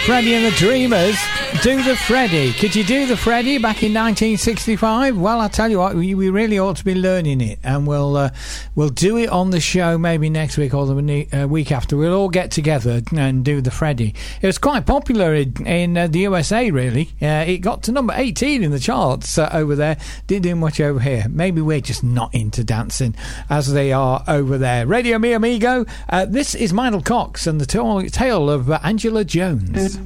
Freddie and the Dreamers, Do the Freddie. Could you do the Freddie back in 1965? Well, I tell you what, we really ought to be learning it, and we'll do it on the show maybe next week or the week after. We'll all get together and do the Freddie. It was quite popular in the USA, really. It got to number 18 in the charts over there. Didn't do much over here. Maybe we're just not into dancing as they are over there. Radio Mi Amigo. This is Michael Cox and the tale of Angela Jones.